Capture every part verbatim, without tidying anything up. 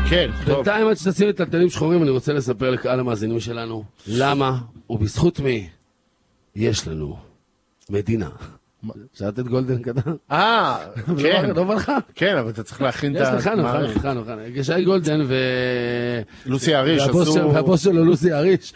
כן, טוב. בינתיים עד שתשים את טלטלים שחורים, אני רוצה לספר לקהל המאזינים שלנו, למה ובזכות מי יש לנו מדינה. שאלת את גולדן קטן? אה, כן. לא בא לך? כן, אבל אתה צריך להכין את יש לך, המערכת. נכון, נכון. גשי גולדן ו... לוסי אריש עשו... והבוס שלו לוסי אריש.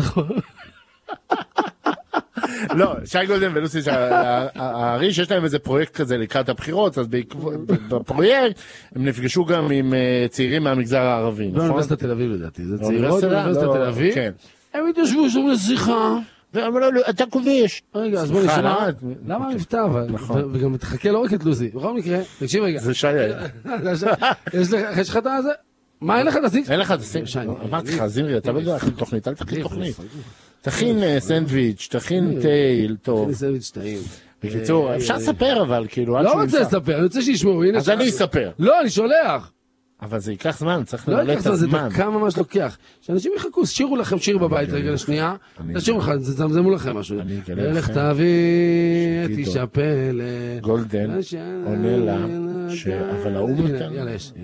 לא, שי גולדן ולוסי אריש, יש להם איזה פרויקט כזה לקראת הבחירות, אז בפרויקט הם נפגשו גם עם צעירים מהמגזר הערבי, נכון? באוניברסיטת תל אביב לדעתי, זה צעירות באוניברסיטת תל אביב. כן. הם התיישבו שם לשיחה. ואמרו לו, אתה כובש. רגע, אז בוא נשמע. למה המבטא אבל? וגם תחכה לא רק את לוסי. בכל מקרה, תקשיב רגע. זה שי היה. יש לך את הזה? מה, אין לך את הסינק? אין לך את הסינק. אמרתי לך, זמרי, אתה בטח להכין תוכנית, אל תכין תוכנית. תכין סנדוויץ', תכין טייל, טוב. תכין סנדוויץ' טעים. בקיצור, אפשר לספר אבל, כאילו, לא רוצה לספר, אני רוצה שישמעו. אז אני אספר. לא, אני שולח. אבל זה ייקח זמן, צריך לא למלא ייקח את זמן, זה הזמן. דקה ממש לוקח. שאנשים יחכו, שירו לכם שיר בבית רגע לשנייה. תשאירו לך, תזמזמו לכם משהו. לך תביא את איש הפלא. גולדן עונה לה, אבל האום איתנו. יאללה, יש.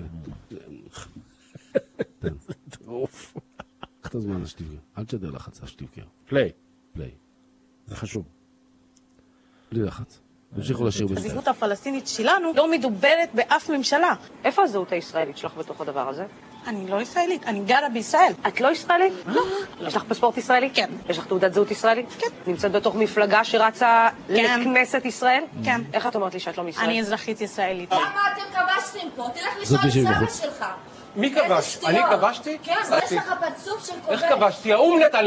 קח את הזמן השתיבקר. אל תשדר לחץ השתיבקר. פליי. פליי. זה חשוב. בלי לחץ. תמשיכו לשיר בינתיים. הזהות הפלסטינית שלנו לא מדוברת באף ממשלה. איפה הזהות הישראלית שלך בתוך הדבר הזה? אני לא ישראלית, אני גרה בישראל. את לא ישראלית? לא. יש לך פספורט ישראלי? כן. יש לך תעודת זהות ישראלית? כן. נמצאת בתוך מפלגה שרצה כן. לכנסת ישראל? כן. איך את אומרת לי שאת לא מישראל? אני אזרחית ישראלית. למה אתם כבשתם פה? תלך לשאול את סבא שלך. מי כבש? אני כבשתי? כן, יש לך פרצוף של כובש. איך כבשתי? האום נתן